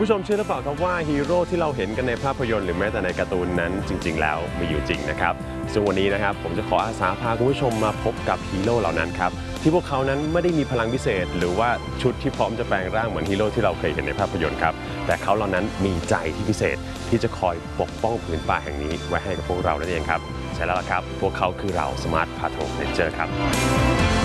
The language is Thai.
ผู้ชมเชื่อหรือเปล่าครับว่าฮีโร่ที่เราเห็นกันในภาพยนตร์หรือแม้แต่ในการ์ตูนนั้นจริงๆแล้วมีอยู่จริงนะครับซึ่งวันนี้นะครับผมจะขออาสาพาคุณผู้ชมมาพบกับฮีโร่เหล่านั้นครับที่พวกเขานั้นไม่ได้มีพลังพิเศษหรือว่าชุดที่พร้อมจะแปลงร่างเหมือนฮีโร่ที่เราเคยเห็นในภาพยนตร์ครับแต่เขาเหล่านั้นมีใจที่พิเศษที่จะคอยปกป้องผืนป่าแห่งนี้ไว้ให้กับพวกเรานั่นเองครับใช่แล้วล่ะครับพวกเขาคือเราสมาร์ทพาโทรเรนเจอร์ครับ